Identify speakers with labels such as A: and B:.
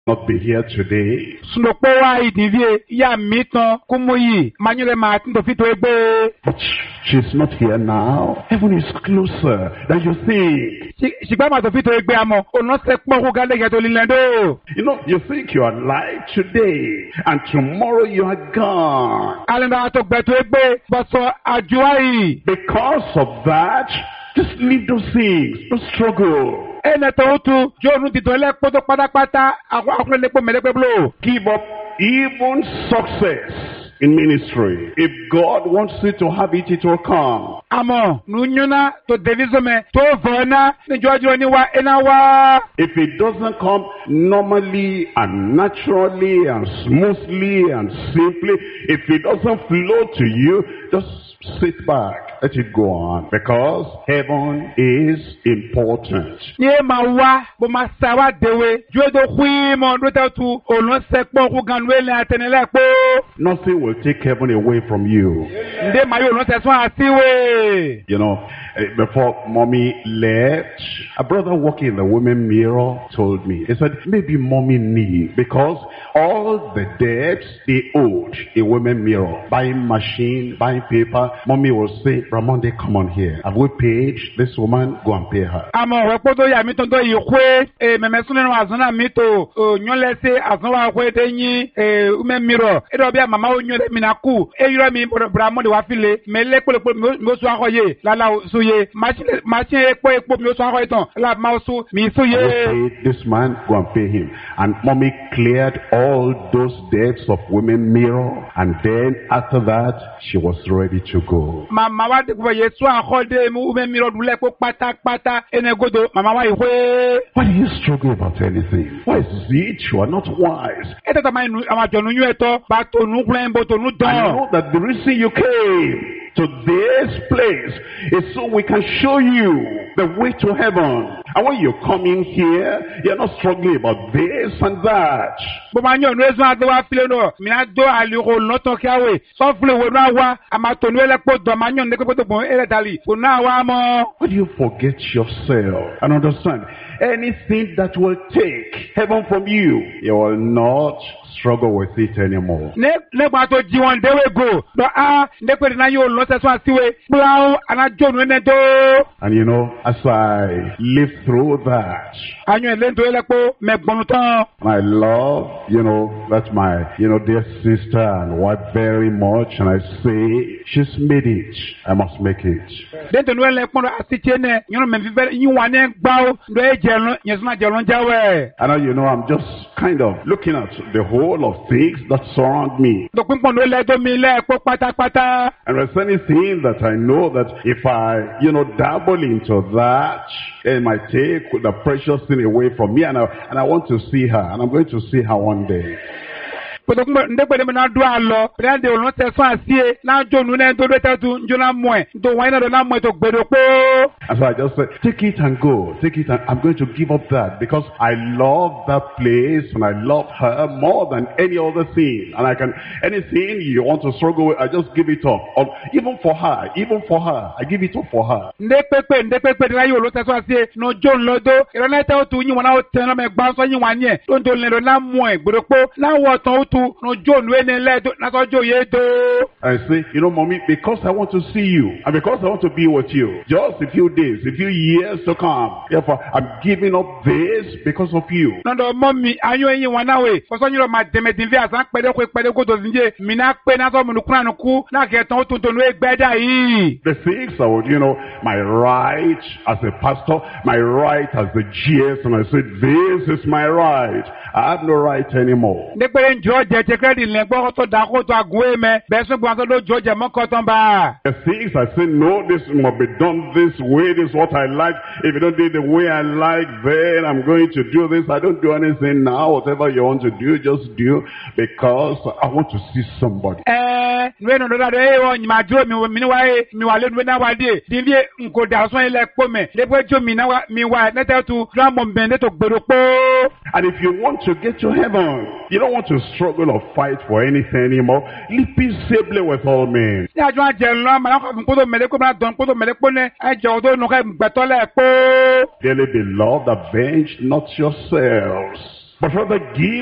A: not be here today. But she's not here now. Heaven is closer than you think. You know, you think you are alive today, and tomorrow you are gone. Because of that, just leave those things. Don't struggle. Give up even success in ministry. If God wants you to have it, it will come. If it doesn't come normally and naturally and smoothly and simply, if it doesn't flow to you, just sit back, let it go on, because heaven is important. Nothing will take heaven away from you. You know, before mommy left, a brother working in the women mirror told me, he said, maybe mommy knew, because all the debts they owed in women mirror, buying machine, buying paper, mommy will say, Ramonde, come on here. Have we paid this woman? Go and pay her. This man, go and pay him. And mommy cleared all those debts of women mirror, and then after that she was ready to go. Why do you struggle about anything? Why is it you are not wise? I know that the reason you came to this place is so we can show you the way to heaven. And when you come in here, you're not struggling about this and that. But you forget yourself and understand, anything that will take heaven from you, you will not struggle with it anymore. And you know, as I live through that, and I love, you know, that's my, dear sister and wife very much, and I say, she's made it, I must make it. And you know, I'm just kind of looking at the whole of things that surround me. And there's anything that I know that if I, dabble into that, it might take the precious thing away from me, and I want to see her, and I'm going to see her one day. And so I just said, take it and go. Take it, and I'm going to give up that, because I love that place and I love her more than any other thing. And anything you want to struggle with, I just give it up. Even for her, I give it up for her. I say, mommy, because I want to see you, and because I want to be with you, just a few days, a few years to come, therefore, I'm giving up this because of you. The things I would, my right as a pastor, my right as the GS, and I said, this is my right. I have no right anymore. The things I say, no, this must be done this way, this is what I like. If you don't do it the way I like, then I'm going to do this. I don't do anything now. Whatever you want to do, just do, because I want to see somebody. And if you want to get to heaven, you don't want to struggle or fight for anything anymore. Live peaceably with all men. Dearly beloved, avenge not yourselves, but rather give